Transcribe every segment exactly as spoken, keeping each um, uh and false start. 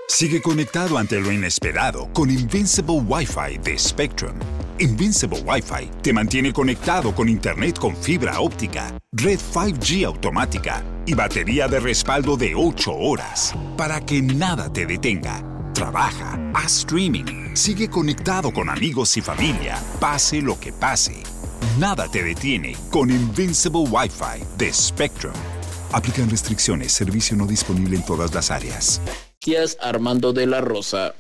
Sigue conectado ante lo inesperado con Invincible Wi-Fi de Spectrum. Invincible Wi-Fi te mantiene conectado con Internet con fibra óptica, red cinco G automática y batería de respaldo de ocho horas para que nada te detenga. Trabaja, haz streaming, sigue conectado con amigos y familia, pase lo que pase. Nada te detiene con Invincible Wi-Fi de Spectrum. Aplican restricciones, servicio no disponible en todas las áreas. Armando de la Rosa.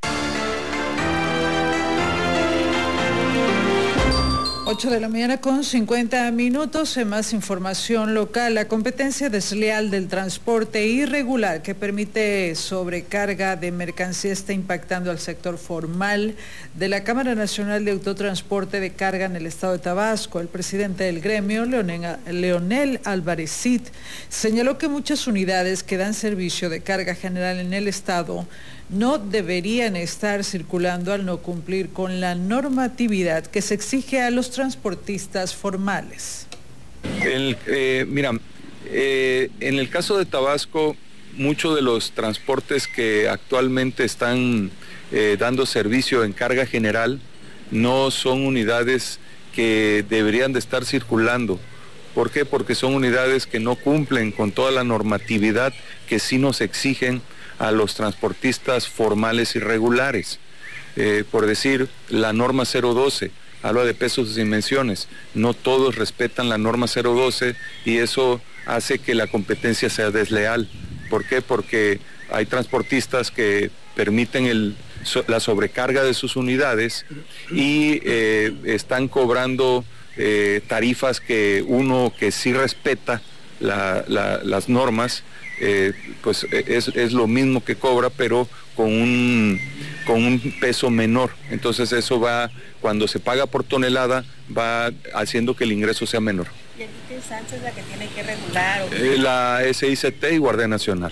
ocho de la mañana con cincuenta minutos. En más información local, la competencia desleal del transporte irregular que permite sobrecarga de mercancía está impactando al sector formal de la Cámara Nacional de Autotransporte de Carga en el estado de Tabasco. El presidente del gremio, Leonel, Leonel Álvarez Cid, señaló que muchas unidades que dan servicio de carga general en el estado no deberían estar circulando al no cumplir con la normatividad que se exige a los transportistas formales. El, eh, mira, eh, en el caso de Tabasco, muchos de los transportes que actualmente están eh, dando servicio en carga general no son unidades que deberían de estar circulando. ¿Por qué? Porque son unidades que no cumplen con toda la normatividad que sí nos exigen a los transportistas formales y regulares. Eh, por decir, la norma cero doce habla de pesos y dimensiones. No todos respetan la norma cero doce y eso hace que la competencia sea desleal. ¿Por qué? Porque hay transportistas que permiten el, la sobrecarga de sus unidades y eh, están cobrando eh, tarifas que uno que sí respeta la, la, las normas, Eh, pues es, es lo mismo que cobra, pero con un, con un peso menor. Entonces eso va, cuando se paga por tonelada, va haciendo que el ingreso sea menor. ¿Y aquí qué instancia es la que tiene que regular? ¿O eh, la S I C T y Guardia Nacional.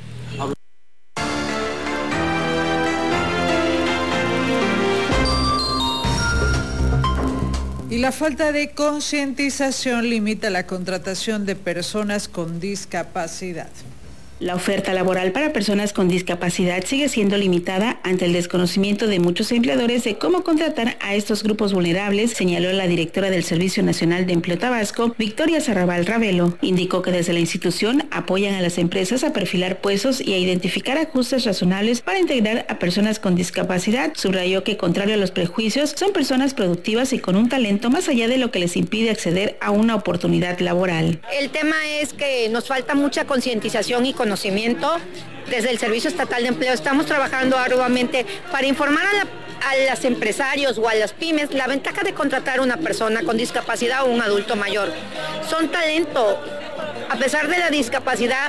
Y la falta de concientización limita la contratación de personas con discapacidad. La oferta laboral para personas con discapacidad sigue siendo limitada ante el desconocimiento de muchos empleadores de cómo contratar a estos grupos vulnerables, señaló la directora del Servicio Nacional de Empleo Tabasco, Victoria Sarrabal Ravelo. Indicó que desde la institución apoyan a las empresas a perfilar puestos y a identificar ajustes razonables para integrar a personas con discapacidad. Subrayó que, contrario a los prejuicios, son personas productivas y con un talento más allá de lo que les impide acceder a una oportunidad laboral. El tema es que nos falta mucha concientización y conocimiento. Desde el Servicio Estatal de Empleo estamos trabajando arduamente para informar a, la, a los empresarios o a las pymes la ventaja de contratar a una persona con discapacidad o un adulto mayor. Son talento, a pesar de la discapacidad,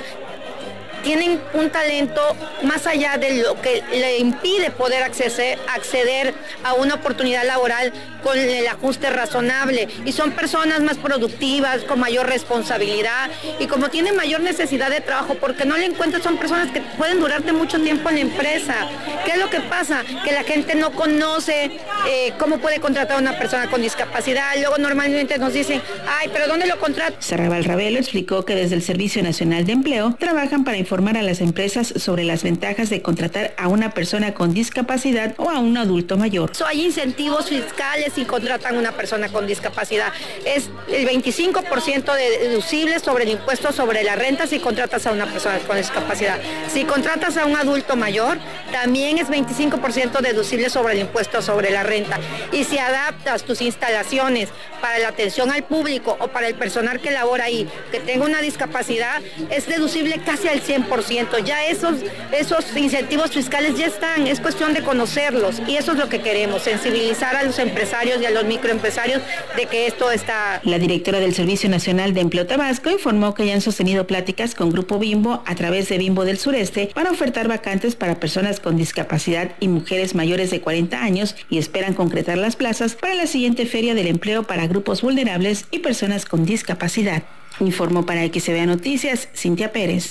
tienen un talento más allá de lo que le impide poder acceder, acceder a una oportunidad laboral con el ajuste razonable, y son personas más productivas, con mayor responsabilidad, y como tienen mayor necesidad de trabajo porque no le encuentran, son personas que pueden durarte mucho tiempo en la empresa. ¿Qué es lo que pasa? Que la gente no conoce eh, cómo puede contratar a una persona con discapacidad. Luego normalmente nos dicen, ay, pero ¿dónde lo contrato? Sarrabal Ravelo explicó que desde el Servicio Nacional de Empleo trabajan para informar a las empresas sobre las ventajas de contratar a una persona con discapacidad o a un adulto mayor. So, hay incentivos fiscales si contratan a una persona con discapacidad. Es el veinticinco por ciento de deducible sobre el impuesto sobre la renta si contratas a una persona con discapacidad. Si contratas a un adulto mayor, también es veinticinco por ciento deducible sobre el impuesto sobre la renta. Y si adaptas tus instalaciones para la atención al público o para el personal que labora ahí, que tenga una discapacidad, es deducible casi al cien por ciento. Ya esos, esos incentivos fiscales ya están, es cuestión de conocerlos, y eso es lo que queremos, sensibilizar a los empresarios y a los microempresarios de que esto está. La directora del Servicio Nacional de Empleo Tabasco informó que ya han sostenido pláticas con Grupo Bimbo a través de Bimbo del Sureste para ofertar vacantes para personas con discapacidad y mujeres mayores de cuarenta años, y esperan concretar las plazas para la siguiente Feria del Empleo para grupos vulnerables y personas con discapacidad. Informó para X B A Noticias, Cintia Pérez.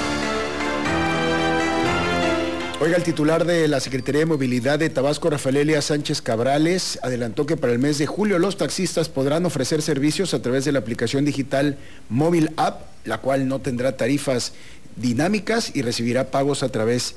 Oiga, el titular de la Secretaría de Movilidad de Tabasco, Rafael Elia Sánchez Cabrales, adelantó que para el mes de julio los taxistas podrán ofrecer servicios a través de la aplicación digital Móvil App, la cual no tendrá tarifas dinámicas y recibirá pagos a través